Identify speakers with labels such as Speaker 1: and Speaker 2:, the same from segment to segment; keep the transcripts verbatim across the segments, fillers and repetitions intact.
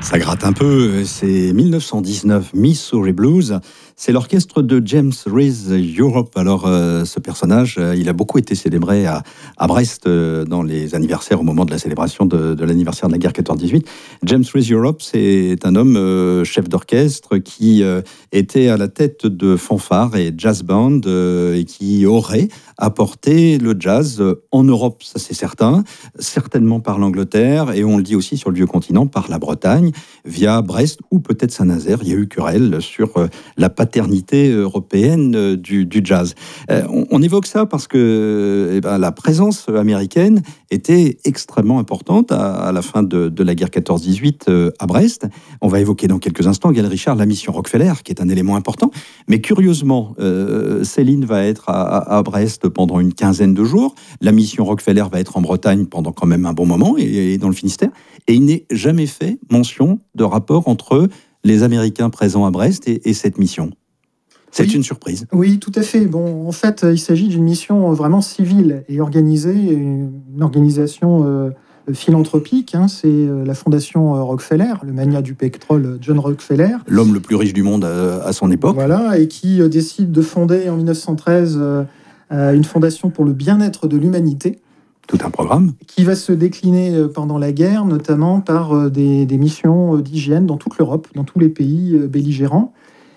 Speaker 1: Ça gratte un peu, c'est mille neuf cent dix-neuf, Missouri Blues. C'est l'orchestre de James Reese Europe. Alors, euh, ce personnage, euh, il a beaucoup été célébré à, à Brest euh, dans les anniversaires, au moment de la célébration de, de l'anniversaire de la guerre quatorze dix-huit. James Reese Europe, c'est un homme euh, chef d'orchestre qui euh, était à la tête de fanfare et jazz band euh, et qui aurait apporté le jazz en Europe, ça c'est certain, certainement par l'Angleterre, et on le dit aussi sur le vieux continent, par la Bretagne, via Brest ou peut-être Saint-Nazaire. Il y a eu querelle sur euh, la paternité européenne euh, du, du jazz. Euh, on, on évoque ça parce que eh ben, la présence américaine était extrêmement importante à, à la fin de, de la guerre quatorze dix-huit euh, à Brest. On va évoquer dans quelques instants, Gaël Richard, la mission Rockefeller, qui est un élément important. Mais curieusement, euh, Céline va être à, à, à Brest pendant une quinzaine de jours. La mission Rockefeller va être en Bretagne pendant quand même un bon moment, et, et dans le Finistère. Et il n'est jamais fait mention de rapport entre les Américains présents à Brest et, et cette mission. C'est
Speaker 2: oui,
Speaker 1: une surprise.
Speaker 2: Oui, tout à fait. Bon, en fait, il s'agit d'une mission vraiment civile et organisée, une organisation euh, philanthropique. Hein. C'est euh, la fondation Rockefeller, le magnat du pétrole John Rockefeller.
Speaker 1: L'homme le plus riche du monde à, à son époque.
Speaker 2: Voilà, et qui euh, décide de fonder en mille neuf cent treize euh, euh, une fondation pour le bien-être de l'humanité.
Speaker 1: Tout un programme.
Speaker 2: Qui va se décliner euh, pendant la guerre, notamment par euh, des, des missions d'hygiène dans toute l'Europe, dans tous les pays euh, belligérants.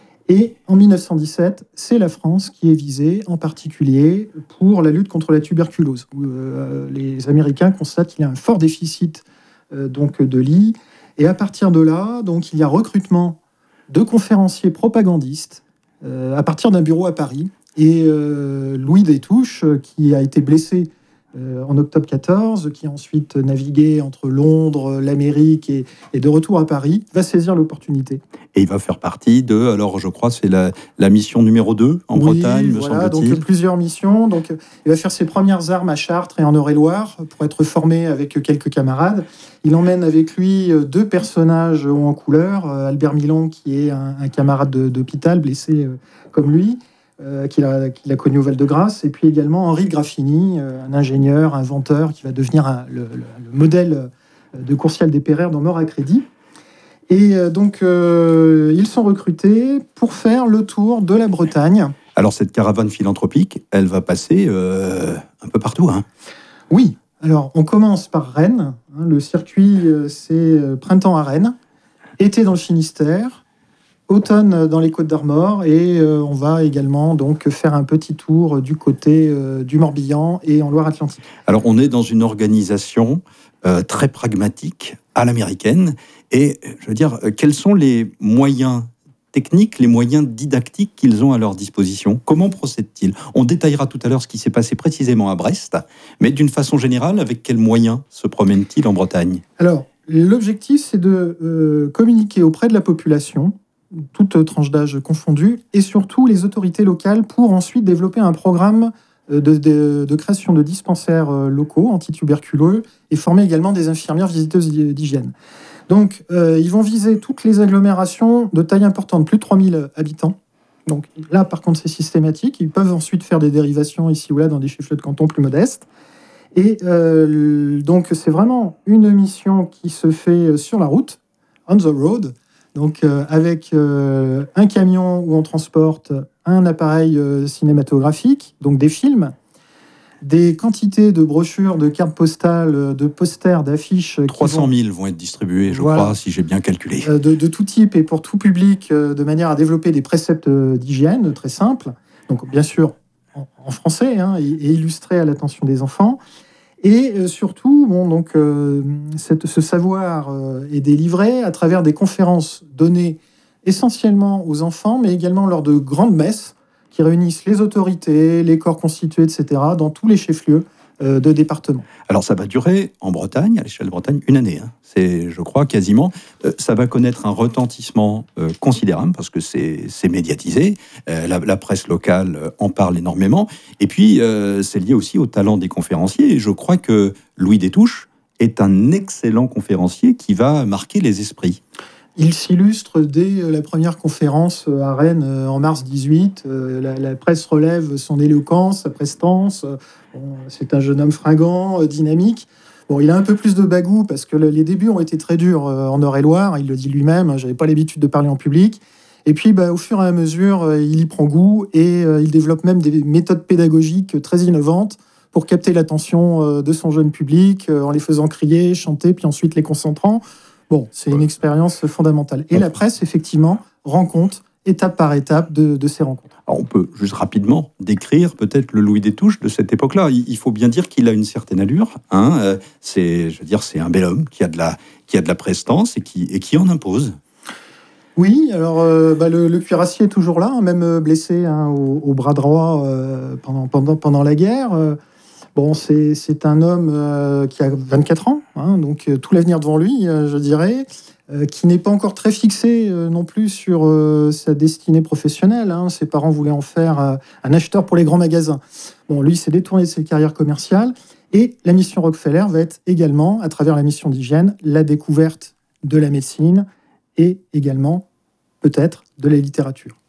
Speaker 2: Et en mille neuf cent dix-sept, c'est la France qui est visée, en particulier pour la lutte contre la tuberculose. Où, euh, les Américains constatent qu'il y a un fort déficit euh, donc, de lits. Et à partir de là, donc, il y a recrutement de conférenciers propagandistes euh, à partir d'un bureau à Paris. Et euh, Louis Détouche, qui a été blessé Euh, en octobre quatorze, qui a ensuite navigué entre Londres, l'Amérique et, et de retour à Paris, va saisir l'opportunité.
Speaker 1: Et il va faire partie de, alors je crois, c'est la, la mission numéro deux en
Speaker 2: oui,
Speaker 1: Bretagne, me
Speaker 2: voilà,
Speaker 1: semble-t-il.
Speaker 2: Donc plusieurs missions. Donc, il va faire ses premières armes à Chartres et en Eure-et-Loire pour être formé avec quelques camarades. Il emmène avec lui deux personnages en couleur, Albert Milon, qui est un, un camarade de, d'hôpital blessé euh, comme lui, Euh, qu'il, a, qu'il a connu au Val-de-Grâce, et puis également Henri Graffini, euh, un ingénieur, inventeur, qui va devenir un, le, le, le modèle de Courcial des Pereire dans Mort à crédit. Et euh, donc, euh, ils sont recrutés pour faire le tour de la Bretagne.
Speaker 1: Alors, cette caravane philanthropique, elle va passer euh, un peu partout. Hein.
Speaker 2: Oui, alors on commence par Rennes. Hein, le circuit, euh, c'est euh, printemps à Rennes, été dans le Finistère, automne dans les Côtes-d'Armor, et euh, on va également donc faire un petit tour du côté euh, du Morbihan et en Loire-Atlantique.
Speaker 1: Alors on est dans une organisation euh, très pragmatique à l'américaine, et je veux dire, quels sont les moyens techniques, les moyens didactiques qu'ils ont à leur disposition? Comment procèdent-ils? On détaillera tout à l'heure ce qui s'est passé précisément à Brest, mais d'une façon générale, avec quels moyens se promènent-ils en Bretagne?
Speaker 2: Alors, l'objectif, c'est de euh, communiquer auprès de la population, toutes tranches d'âge confondues, et surtout les autorités locales, pour ensuite développer un programme de, de, de création de dispensaires locaux antituberculeux et former également des infirmières visiteuses d'hygiène. Donc, euh, ils vont viser toutes les agglomérations de taille importante, plus de trois mille habitants. Donc là, par contre, c'est systématique. Ils peuvent ensuite faire des dérivations ici ou là dans des chefs-lieux de canton plus modestes. Et euh, donc, c'est vraiment une mission qui se fait sur la route, on the road. Donc, euh, avec euh, un camion où on transporte un appareil euh, cinématographique, donc des films, des quantités de brochures, de cartes postales, de posters, d'affiches.
Speaker 1: trois cent mille vont... vont être distribués, je voilà. crois, si j'ai bien calculé.
Speaker 2: Euh, de, de tout type et pour tout public, euh, de manière à développer des préceptes d'hygiène très simples. Donc, bien sûr, en, en français, hein, et, et illustrés à l'attention des enfants. Et euh, surtout, bon, donc, euh, cette, ce savoir euh, est délivré à travers des conférences données essentiellement aux enfants, mais également lors de grandes messes qui réunissent les autorités, les corps constitués, et cetera, dans tous les chefs-lieux euh, de département.
Speaker 1: Alors ça va durer en Bretagne, à l'échelle de Bretagne, une année. Hein. C'est, je crois, quasiment. Euh, ça va connaître un retentissement euh, considérable parce que c'est, c'est médiatisé. Euh, la, la presse locale euh, en parle énormément. Et puis, euh, c'est lié aussi au talent des conférenciers. Et je crois que Louis Détouche est un excellent conférencier qui va marquer les esprits.
Speaker 2: Il s'illustre dès la première conférence à Rennes en mars dix-huit. La, la presse relève son éloquence, sa prestance. Bon, c'est un jeune homme fringant, dynamique. Bon, il a un peu plus de bagou parce que le, les débuts ont été très durs euh, en Eure-et-Loire. Il le dit lui-même. J'avais pas l'habitude de parler en public. Et puis, bah, au fur et à mesure, euh, il y prend goût et euh, il développe même des méthodes pédagogiques très innovantes pour capter l'attention euh, de son jeune public euh, en les faisant crier, chanter, puis ensuite les concentrant. Bon, c'est une expérience fondamentale. Et la presse, effectivement, rend compte, étape par étape, de, de ces rencontres.
Speaker 1: Alors on peut juste rapidement décrire peut-être le Louis Détouche de cette époque-là. Il faut bien dire qu'il a une certaine allure. Hein. Euh, c'est, je veux dire, c'est un bel homme qui a de la, qui a de la prestance et qui, et qui en impose.
Speaker 2: Oui, alors euh, bah, le, le cuirassier est toujours là, hein, même blessé hein, au, au bras droit euh, pendant, pendant, pendant la guerre. Euh, bon, c'est, c'est un homme euh, qui a vingt-quatre ans, hein, donc euh, tout l'avenir devant lui, euh, je dirais, euh, qui n'est pas encore très fixé euh, non plus sur euh, sa destinée professionnelle. Hein. Ses parents voulaient en faire euh, un acheteur pour les grands magasins. Bon, lui s'est détourné de cette carrière commerciale et la mission Rockefeller va être également, à travers la mission d'hygiène, la découverte de la médecine et également peut-être de la littérature.